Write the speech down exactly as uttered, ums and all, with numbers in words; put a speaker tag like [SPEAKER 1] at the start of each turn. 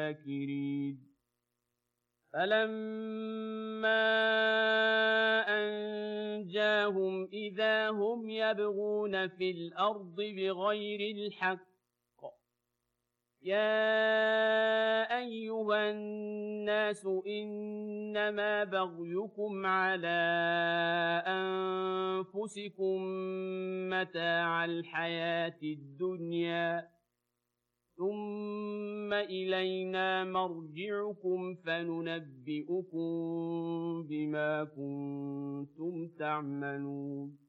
[SPEAKER 1] الشاكرين فلما أنجاهم إذا هم يبغون في الأرض بغير الحق يا أيها الناس إنما بغيكم على أنفسكم متاع الحياة الدنيا ثم إلينا مرجعكم فننبئكم بما كنتم تعملون